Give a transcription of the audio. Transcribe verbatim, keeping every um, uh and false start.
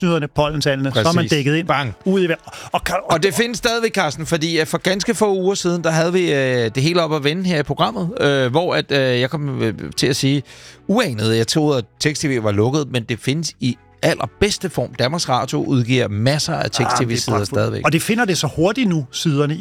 snyderne, pollentallene, så er man dækket ind. Bang. Ud i og, og, og, og det findes stadigvæk, Carsten, fordi for ganske få uger siden, der havde vi øh, det hele op at vende her i programmet, øh, hvor at, øh, jeg kom øh, til at sige, uanet, jeg troede, at tekst-tv var lukket, men det findes i allerbedste form. Danmarks Radio udgiver masser af tekst-tv-sider ah, stadigvæk. Og det finder det så hurtigt nu, siderne